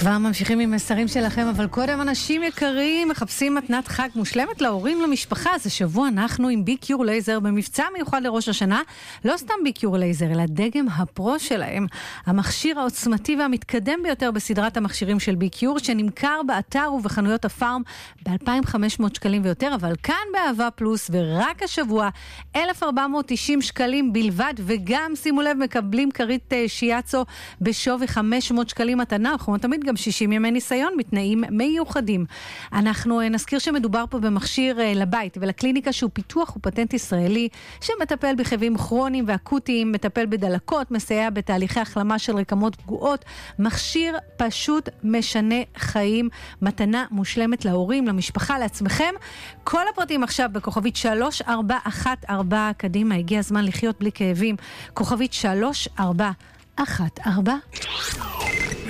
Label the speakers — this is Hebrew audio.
Speaker 1: כבר ממשיכים עם מסרים שלכם, אבל קודם אנשים יקרים מחפשים מתנת חג מושלמת להורים למשפחה. אז השבוע אנחנו עם ביקיור לייזר במבצע מיוחד לראש השנה. לא סתם ביקיור לייזר, אלא דגם הפרו שלהם. המכשיר העוצמתי והמתקדם ביותר בסדרת המכשירים של ביקיור, שנמכר באתר ובחנויות הפארם ב-2,500 שקלים ויותר, אבל כאן באהבה פלוס, ורק השבוע 1,490 שקלים בלבד, וגם שימו לב מקבלים כרית שיאצו בשווי 500 שקלים מתנה. אנחנו תמיד גם 60 ימי ניסיון בתנאים מיוחדים. אנחנו נזכיר שמדובר פה במכשיר לבית ולקליניקה שהוא פיתוח ופטנט ישראלי, שמטפל בכאבים כרוניים ואקוטיים, מטפל בדלקות, מסייע בתהליכי החלמה של רקמות פגועות. מכשיר פשוט משנה חיים, מתנה מושלמת להורים, למשפחה, לעצמכם. כל הפרטים עכשיו בכוכבית 3414, קדימה, הגיע הזמן לחיות בלי כאבים. כוכבית 3414.